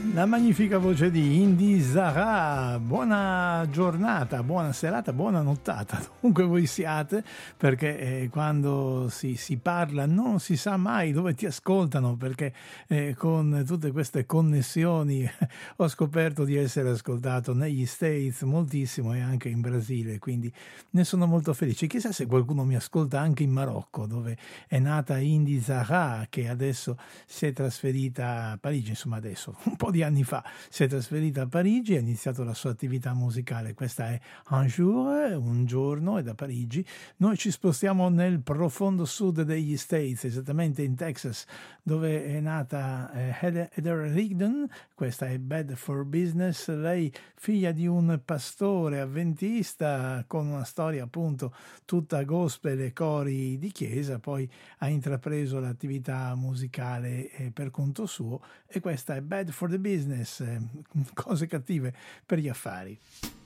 La magnifica voce di Indy Zahra. Buona giornata, buona serata, buona nottata, dovunque voi siate, perché quando si parla non si sa mai dove ti ascoltano, perché con tutte queste connessioni ho scoperto di essere ascoltato negli States moltissimo e anche in Brasile, quindi ne sono molto felice. Chissà se qualcuno mi ascolta anche in Marocco, dove è nata Indy Zahra, che adesso si è trasferita a Parigi, insomma adesso, un po' di anni fa, si è trasferita a Parigi e ha iniziato la sua attività musicale. Questa è Un jour, un giorno, e da Parigi noi ci spostiamo nel profondo sud degli States, esattamente in Texas, dove è nata Heather Rigdon. Questa è Bad for Business, lei figlia di un pastore avventista con una storia appunto tutta gospel e cori di chiesa, poi ha intrapreso l'attività musicale per conto suo, e questa è Bad for the Business, cose cattive per gli affari.